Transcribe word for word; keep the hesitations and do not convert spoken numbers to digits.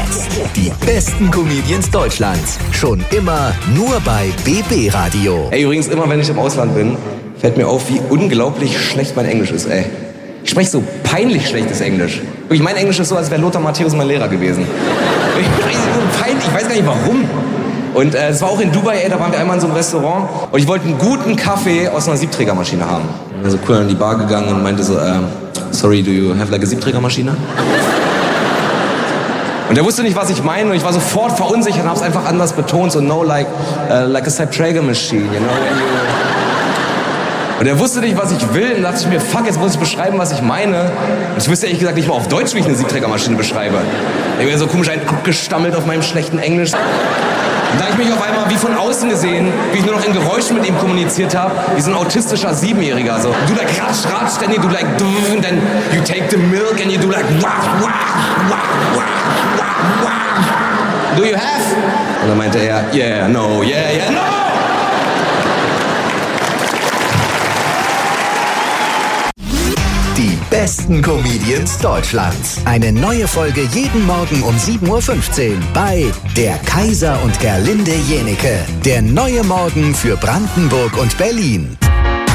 Jetzt. Die besten Comedians Deutschlands. Schon immer nur bei B B Radio. Ey, übrigens, immer wenn ich im Ausland bin, fällt mir auf, wie unglaublich schlecht mein Englisch ist, ey. Ich spreche so peinlich schlechtes Englisch. Wirklich, mein Englisch ist so, als wäre Lothar Matthäus mein Lehrer gewesen. Ich, peinlich, ich weiß gar nicht warum. Und äh, es war auch in Dubai, ey, da waren wir einmal in so einem Restaurant und ich wollte einen guten Kaffee aus einer Siebträgermaschine haben. Ich bin so cool an die Bar gegangen und meinte so, ähm, sorry, do you have like a Siebträgermaschine? Und er wusste nicht, was ich meine und ich war sofort verunsichert und hab's einfach anders betont, so no like, uh, like a Siebträger machine, you know? When you... Und er wusste nicht, was ich will und dachte ich mir, fuck, jetzt muss ich beschreiben, was ich meine. Und ich wüsste ehrlich gesagt nicht mal auf Deutsch, wie ich eine Siebträgermaschine beschreibe. Ich bin so komisch ein abgestammelt auf meinem schlechten Englisch. Und da ich mich auf einmal wie von außen gesehen, wie ich nur noch in Geräuschen mit ihm kommuniziert habe, wie so ein autistischer Siebenjähriger. So, du like ratsch, ratsch, then you do like and then you take the milk and you do like wah, wah, wah, wah, wah, wah. Do you have? Und dann meinte er, yeah, no, yeah, yeah, no! Die besten Comedians Deutschlands. Eine neue Folge jeden Morgen um sieben Uhr fünfzehn bei Der Kaiser und Gerlinde Jenike. Der neue Morgen für Brandenburg und Berlin.